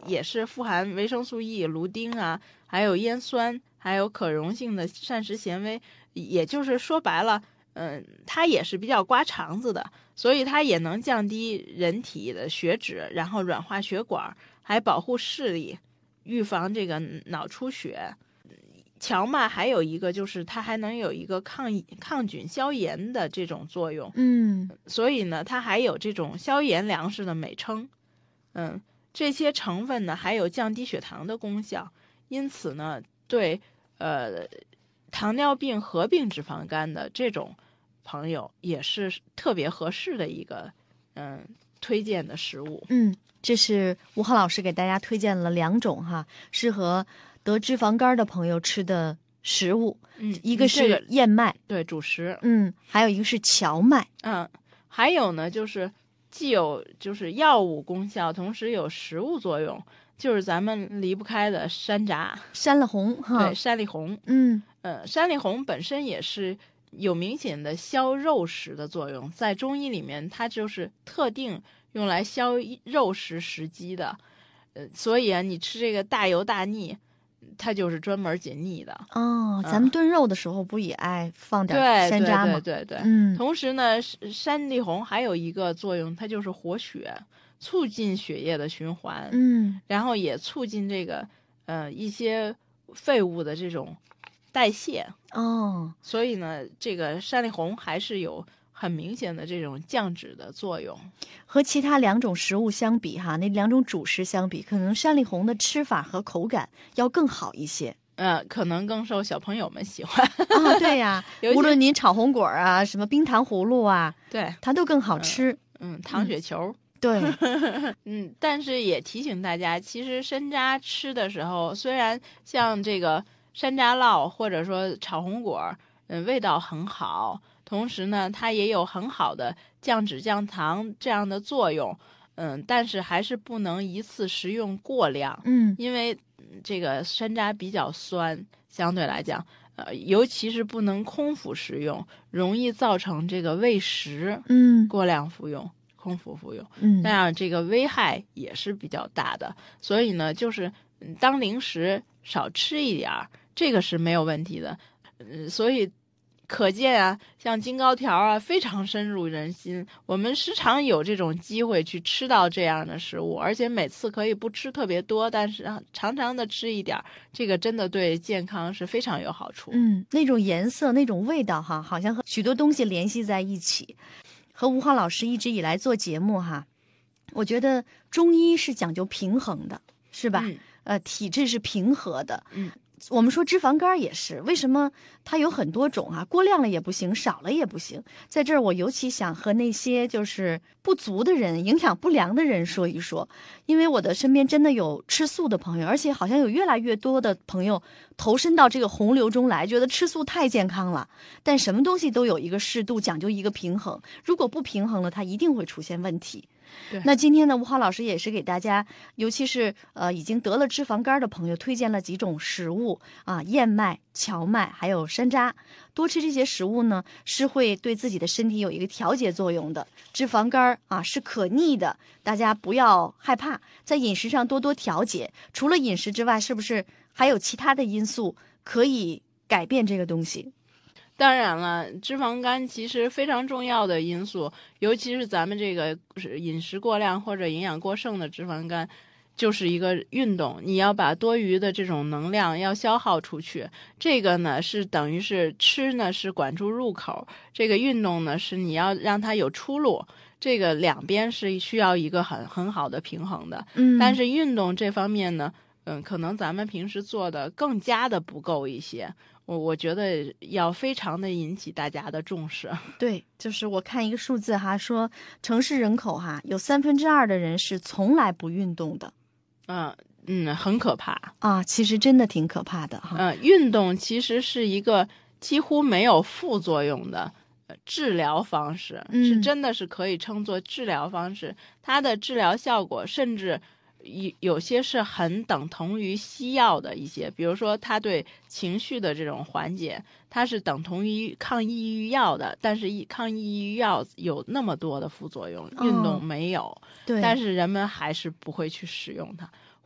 也是富含维生素 E、芦丁啊，还有烟酸，还有可溶性的膳食纤维，也就是说白了，它也是比较刮肠子的，所以它也能降低人体的血脂，然后软化血管，还保护视力，预防这个脑出血。荞麦还有一个就是它还能有一个抗菌消炎的这种作用，所以呢，它还有这种消炎粮食的美称。这些成分呢还有降低血糖的功效，因此呢，对糖尿病合并脂肪肝的这种朋友也是特别合适的一个推荐的食物。 这是吴浩老师给大家推荐了2种适合得脂肪肝的朋友吃的食物，一个是燕麦， 对，主食， 还有一个是荞麦， 还有呢就是既有就是药物功效，同时有食物作用，就是咱们离不开的山楂、 山里红对，山里红，山里红本身也是有明显的消肉食的作用，在中医里面它就是特定用来消肉食食积的，所以你吃这个大油大腻，它就是专门解腻的。 咱们炖肉的时候不也爱放点山楂吗？ 对。同时呢，山里红还有一个作用，它就是活血，促进血液的循环，然后也促进这个一些废物的这种代谢。所以呢，这个山里红还是有很明显的这种降脂的作用。 和其他2种食物相比那2种主食相比，可能山里红的吃法和口感要更好一些。 可能更受小朋友们喜欢对呀，无论您炒红果啊，什么冰糖葫芦啊， 对， 它都更好吃。 糖雪球， 对， 但是也提醒大家，其实山楂吃的时候，虽然像这个山楂烙或者说炒红果，味道很好，同时呢，它也有很好的降脂降糖这样的作用，但是还是不能一次食用过量，因为这个山楂比较酸，相对来讲，尤其是不能空腹食用，容易造成这个胃食，过量服用。空腹服用，那样这个危害也是比较大的。所以呢，就是当零食少吃一点儿，这个是没有问题的。所以可见啊，像金糕条啊，非常深入人心。我们时常有这种机会去吃到这样的食物，而且每次可以不吃特别多，但是常常的吃一点，这个真的对健康是非常有好处。 那种颜色、那种味道好像和许多东西联系在一起。和吴浩老师一直以来做节目我觉得中医是讲究平衡的，是吧？体质是平和的。我们说脂肪肝也是，为什么它有很多种过量了也不行，少了也不行。在这儿我尤其想和那些就是不足的人、营养不良的人说一说，因为我的身边真的有吃素的朋友，而且好像有越来越多的朋友投身到这个洪流中来，觉得吃素太健康了。但什么东西都有一个适度，讲究一个平衡，如果不平衡了，它一定会出现问题。那今天呢，吴浩老师也是给大家，尤其是已经得了脂肪肝的朋友，推荐了几种食物燕麦、荞麦还有山楂。多吃这些食物呢，是会对自己的身体有一个调节作用的。脂肪肝是可逆的，大家不要害怕，在饮食上多多调节。除了饮食之外，是不是还有其他的因素可以改变这个东西？ 当然了，脂肪肝其实非常重要的因素，尤其是咱们这个饮食过量或者营养过剩的脂肪肝，就是一个运动，你要把多余的这种能量要消耗出去。这个呢是等于是吃呢是管住入口，这个运动呢是你要让它有出路。这个两边是需要一个很好的平衡的。但是运动这方面呢，可能咱们平时做的更加的不够一些。我觉得要非常的引起大家的重视。 对，就是我看一个数字说城市人口有2/3的人是从来不运动的。 很可怕其实真的挺可怕的运动其实是一个几乎没有副作用的治疗方式，是真的是可以称作治疗方式。它的治疗效果甚至有些是很等同于西药的一些，比如说它对情绪的这种缓解，它是等同于抗抑郁药的，但是抗抑郁药有那么多的副作用，运动没有。 对， 但是人们还是不会去使用它。